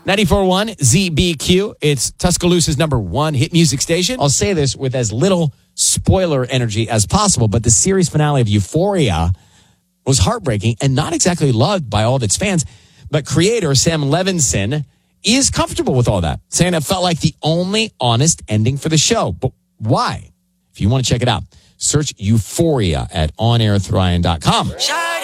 94.1 ZBQ. It's Tuscaloosa's number one hit music station. I'll say this with as little spoiler energy as possible, but the series finale of Euphoria was heartbreaking and not exactly loved by all of its fans. But creator Sam Levinson is comfortable with all that, saying it felt like the only honest ending for the show. But why? If you want to check it out, search Euphoria at onairthrion.com.